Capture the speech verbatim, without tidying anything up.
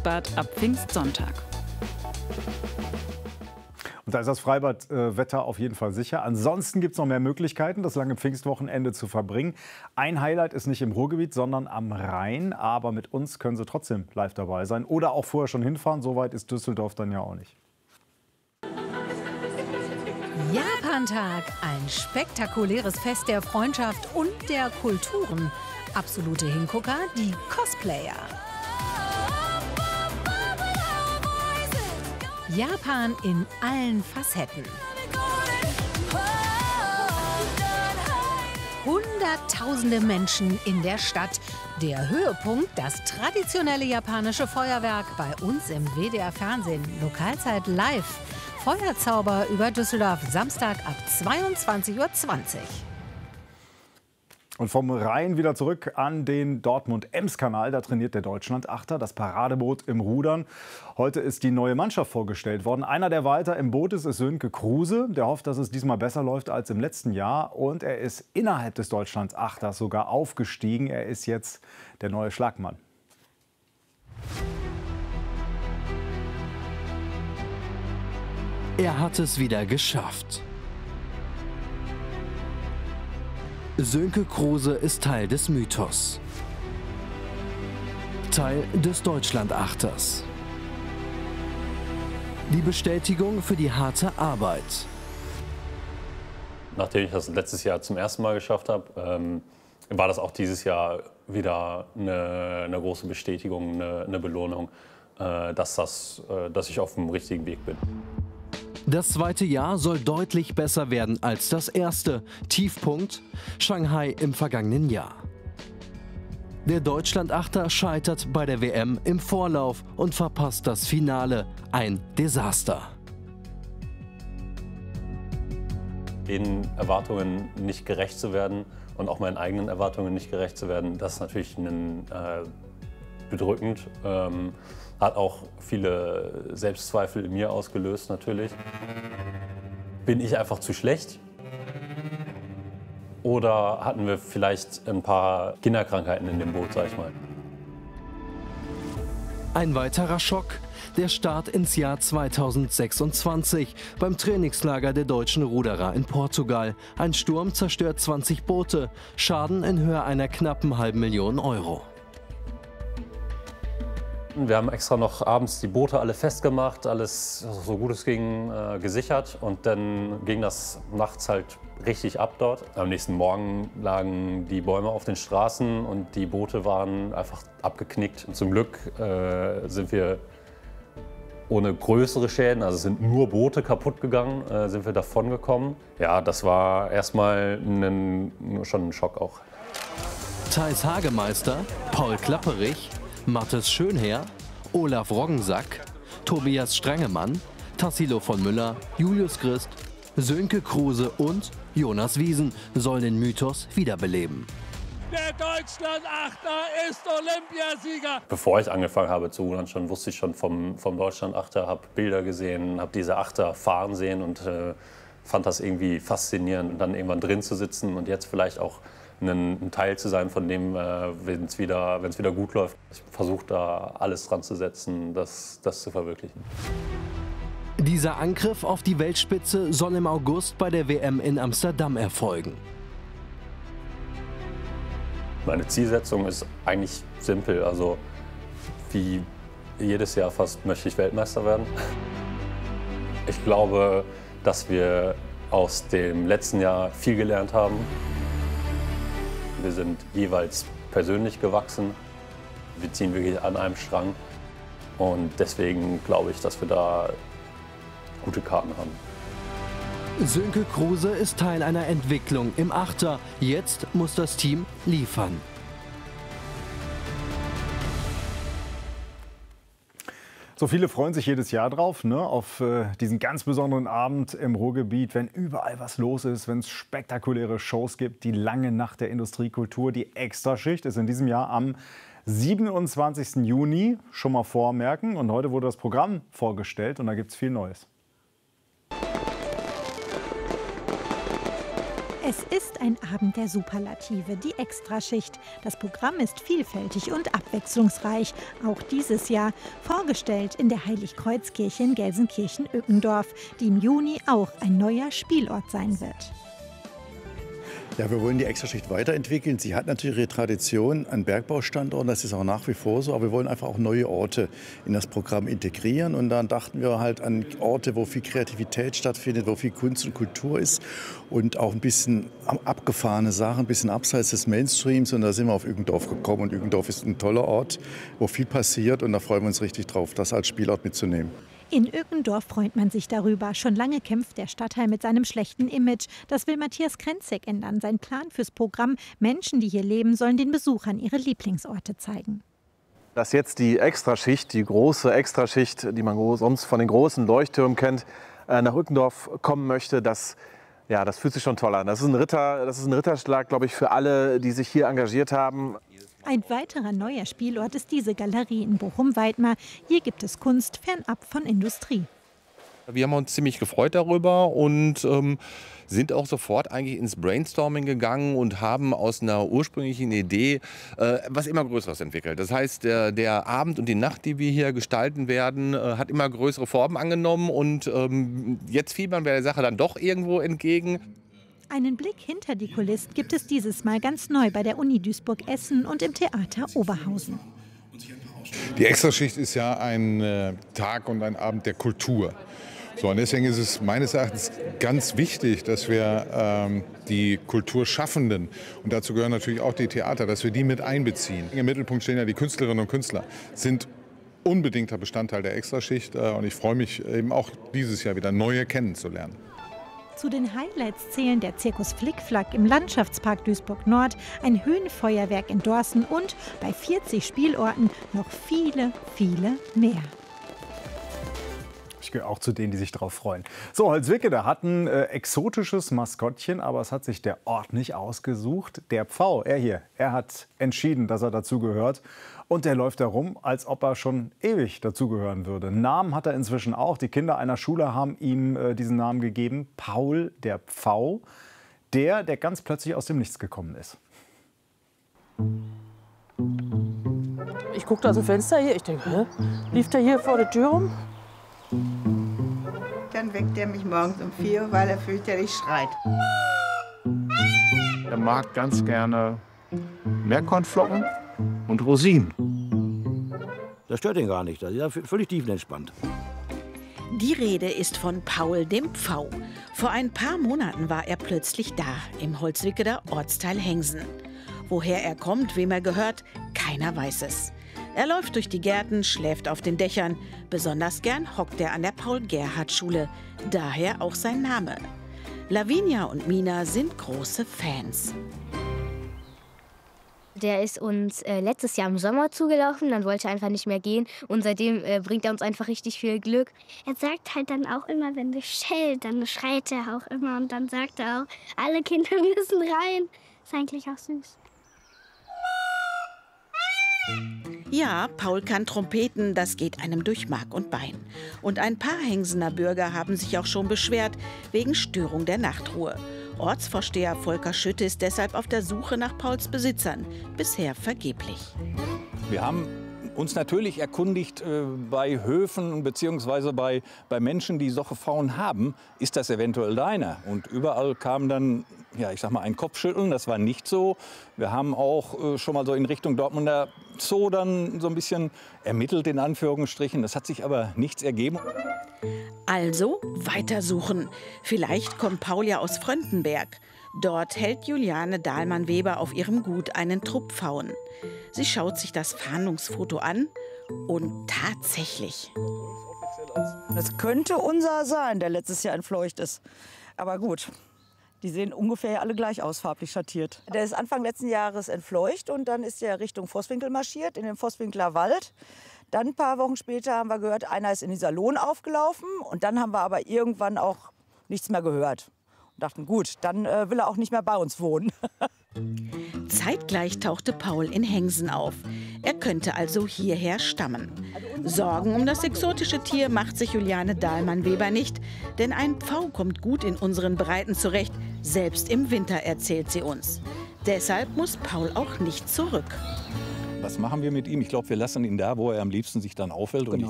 Freibad ab Pfingstsonntag. Und da ist das Freibadwetter auf jeden Fall sicher. Ansonsten gibt es noch mehr Möglichkeiten, das lange Pfingstwochenende zu verbringen. Ein Highlight ist nicht im Ruhrgebiet, sondern am Rhein. Aber mit uns können Sie trotzdem live dabei sein oder auch vorher schon hinfahren. So weit ist Düsseldorf dann ja auch nicht. Japantag, ein spektakuläres Fest der Freundschaft und der Kulturen. Absolute Hingucker, die Cosplayer. Japan in allen Facetten. Hunderttausende Menschen in der Stadt. Der Höhepunkt, das traditionelle japanische Feuerwerk bei uns im W D R Fernsehen. Lokalzeit live. Feuerzauber über Düsseldorf, Samstag ab zweiundzwanzig Uhr zwanzig. Und vom Rhein wieder zurück an den Dortmund-Ems-Kanal. Da trainiert der Deutschland-Achter, das Paradeboot im Rudern. Heute ist die neue Mannschaft vorgestellt worden. Einer, der weiter im Boot ist, ist Sönke Kruse. Der hofft, dass es diesmal besser läuft als im letzten Jahr. Und er ist innerhalb des Deutschland-Achters sogar aufgestiegen. Er ist jetzt der neue Schlagmann. Er hat es wieder geschafft. Sönke Kruse ist Teil des Mythos. Teil des Deutschland-Achters. Die Bestätigung für die harte Arbeit. Nachdem ich das letztes Jahr zum ersten Mal geschafft habe, ähm, war das auch dieses Jahr wieder eine, eine große Bestätigung, eine, eine Belohnung, äh, dass, das, äh, dass ich auf dem richtigen Weg bin. Das zweite Jahr soll deutlich besser werden als das erste. Tiefpunkt: Shanghai im vergangenen Jahr. Der Deutschland-Achter scheitert bei der W M im Vorlauf und verpasst das Finale. Ein Desaster. Den Erwartungen nicht gerecht zu werden und auch meinen eigenen Erwartungen nicht gerecht zu werden, das ist natürlich ein, äh, bedrückend. Ähm, Hat auch viele Selbstzweifel in mir ausgelöst, natürlich. Bin ich einfach zu schlecht? Oder hatten wir vielleicht ein paar Kinderkrankheiten in dem Boot, sag ich mal? Ein weiterer Schock: der Start ins Jahr zweitausendsechsundzwanzig beim Trainingslager der deutschen Ruderer in Portugal. Ein Sturm zerstört zwanzig Boote, Schaden in Höhe einer knappen halben Million Euro. Wir haben extra noch abends die Boote alle festgemacht, alles so gut es ging äh, gesichert, und dann ging das nachts halt richtig ab dort. Am nächsten Morgen lagen die Bäume auf den Straßen und die Boote waren einfach abgeknickt. Und zum Glück äh, sind wir ohne größere Schäden, also sind nur Boote kaputt gegangen, äh, sind wir davon gekommen. Ja, das war erstmal ein, schon ein Schock auch. Thais Hagemeister, Paul Klapperich, Mathis Schönherr, Olaf Roggensack, Tobias Strangemann, Tassilo von Müller, Julius Christ, Sönke Kruse und Jonas Wiesen sollen den Mythos wiederbeleben. Der Deutschland-Achter ist Olympiasieger! Bevor ich angefangen habe zu rudern, schon wusste ich schon vom, vom Deutschland-Achter, habe Bilder gesehen, habe diese Achter fahren sehen und äh, fand das irgendwie faszinierend, dann irgendwann drin zu sitzen und jetzt vielleicht auch ein Teil zu sein von dem, wenn es wieder, wenn's wieder gut läuft. Ich versuche da alles dran zu setzen, das, das zu verwirklichen. Dieser Angriff auf die Weltspitze soll im August bei der W M in Amsterdam erfolgen. Meine Zielsetzung ist eigentlich simpel. Also wie jedes Jahr fast möchte ich Weltmeister werden. Ich glaube, dass wir aus dem letzten Jahr viel gelernt haben. Wir sind jeweils persönlich gewachsen. Wir ziehen wirklich an einem Strang. Und deswegen glaube ich, dass wir da gute Karten haben. Sönke Kruse ist Teil einer Entwicklung im Achter. Jetzt muss das Team liefern. So viele freuen sich jedes Jahr drauf, ne, auf äh, diesen ganz besonderen Abend im Ruhrgebiet, wenn überall was los ist, wenn es spektakuläre Shows gibt. Die lange Nacht der Industriekultur, die Extraschicht ist in diesem Jahr am siebenundzwanzigsten Juni. Schon mal vormerken. Und heute wurde das Programm vorgestellt und da gibt es viel Neues. Es ist ein Abend der Superlative, die Extraschicht. Das Programm ist vielfältig und abwechslungsreich, auch dieses Jahr. Vorgestellt in der Heiligkreuzkirche in Gelsenkirchen-Ückendorf, die im Juni auch ein neuer Spielort sein wird. Ja, wir wollen die Extraschicht weiterentwickeln. Sie hat natürlich ihre Tradition an Bergbaustandorten, das ist auch nach wie vor so. Aber wir wollen einfach auch neue Orte in das Programm integrieren. Und dann dachten wir halt an Orte, wo viel Kreativität stattfindet, wo viel Kunst und Kultur ist. Und auch ein bisschen abgefahrene Sachen, ein bisschen abseits des Mainstreams. Und da sind wir auf Ückendorf gekommen. Und Ückendorf ist ein toller Ort, wo viel passiert. Und da freuen wir uns richtig drauf, das als Spielort mitzunehmen. In Ückendorf freut man sich darüber. Schon lange kämpft der Stadtteil mit seinem schlechten Image. Das will Matthias Krenzek ändern. Sein Plan fürs Programm: Menschen, die hier leben, sollen den Besuchern ihre Lieblingsorte zeigen. Dass jetzt die Extraschicht, die große Extraschicht, die man sonst von den großen Leuchttürmen kennt, nach Ückendorf kommen möchte, das, ja, das fühlt sich schon toll an. Das ist ein Ritter, das ist ein Ritterschlag, glaube ich, für alle, die sich hier engagiert haben. Ein weiterer neuer Spielort ist diese Galerie in Bochum-Weidmar. Hier gibt es Kunst fernab von Industrie. Wir haben uns ziemlich gefreut darüber und ähm, sind auch sofort eigentlich ins Brainstorming gegangen und haben aus einer ursprünglichen Idee äh, was immer Größeres entwickelt. Das heißt, der, der Abend und die Nacht, die wir hier gestalten werden, äh, hat immer größere Formen angenommen und ähm, jetzt fiebern wir der Sache dann doch irgendwo entgegen. Einen Blick hinter die Kulissen gibt es dieses Mal ganz neu bei der Uni Duisburg-Essen und im Theater Oberhausen. Die Extraschicht ist ja ein äh, Tag und ein Abend der Kultur. So, und deswegen ist es meines Erachtens ganz wichtig, dass wir ähm, die Kulturschaffenden, und dazu gehören natürlich auch die Theater, dass wir die mit einbeziehen. Im Mittelpunkt stehen ja die Künstlerinnen und Künstler, sind unbedingter Bestandteil der Extraschicht. Äh, und ich freue mich eben auch dieses Jahr wieder neue kennenzulernen. Zu den Highlights zählen der Zirkus Flickflack im Landschaftspark Duisburg-Nord, ein Höhenfeuerwerk in Dorsten und bei vierzig Spielorten noch viele, viele mehr. Ich gehöre auch zu denen, die sich darauf freuen. So, Holzwickede hat ein äh, exotisches Maskottchen, aber es hat sich der Ort nicht ausgesucht. Der Pfau, er hier, er hat entschieden, dass er dazugehört. Und der läuft da rum, als ob er schon ewig dazugehören würde. Einen Namen hat er inzwischen auch. Die Kinder einer Schule haben ihm äh, diesen Namen gegeben. Paul, der Pfau. Der, der ganz plötzlich aus dem Nichts gekommen ist. Ich guckte aus dem Fenster hier. Ich denke, hä? Lief der hier vor der Tür rum? Dann weckt er mich morgens um vier Uhr, weil er fürchterlich schreit. Er mag ganz gerne Meerkornflocken und Rosinen. Das stört ihn gar nicht, das ist ja völlig tiefenentspannt. Die Rede ist von Paul dem Pfau. Vor ein paar Monaten war er plötzlich da, im Holzwickeder Ortsteil Hengsen. Woher er kommt, wem er gehört, keiner weiß es. Er läuft durch die Gärten, schläft auf den Dächern. Besonders gern hockt er an der Paul-Gerhardt-Schule. Daher auch sein Name. Lavinia und Mina sind große Fans. Der ist uns äh, letztes Jahr im Sommer zugelaufen, dann wollte er einfach nicht mehr gehen. Und seitdem äh, bringt er uns einfach richtig viel Glück. Er sagt halt dann auch immer, wenn es schellt, dann schreit er auch immer. Und dann sagt er auch, alle Kinder müssen rein. Ist eigentlich auch süß. Ja, Paul kann Trompeten, das geht einem durch Mark und Bein. Und ein paar Hengsener Bürger haben sich auch schon beschwert, wegen Störung der Nachtruhe. Ortsvorsteher Volker Schütte ist deshalb auf der Suche nach Pauls Besitzern. Bisher vergeblich. Wir haben uns natürlich erkundigt äh, bei Höfen bzw. bei, bei Menschen, die solche Pfauen haben, ist das eventuell deiner? Und überall kam dann, ja, ich sag mal, ein Kopfschütteln, das war nicht so. Wir haben auch äh, schon mal so in Richtung Dortmunder Zoo dann so ein bisschen ermittelt, in Anführungsstrichen. Das hat sich aber nichts ergeben. Also weitersuchen. Vielleicht kommt Paul ja aus Fröndenberg. Dort hält Juliane Dahlmann-Weber auf ihrem Gut einen Trupp Pfauen. Sie schaut sich das Fahndungsfoto an und tatsächlich. Das könnte unser sein, der letztes Jahr entfleucht ist. Aber gut, die sehen ungefähr alle gleich aus, farblich schattiert. Der ist Anfang letzten Jahres entfleucht und dann ist er Richtung Voßwinkel marschiert, in den Voßwinkler Wald. Dann ein paar Wochen später haben wir gehört, einer ist in Iserlohn aufgelaufen. Und dann haben wir aber irgendwann auch nichts mehr gehört. Und dachten, gut, dann äh, will er auch nicht mehr bei uns wohnen. Zeitgleich tauchte Paul in Hengsen auf. Er könnte also hierher stammen. Sorgen um das exotische Tier macht sich Juliane Dahlmann-Weber nicht. Denn ein Pfau kommt gut in unseren Breiten zurecht. Selbst im Winter, erzählt sie uns. Deshalb muss Paul auch nicht zurück. Was machen wir mit ihm? Ich glaube, wir lassen ihn da, wo er am liebsten sich dann aufhält. Und Genau.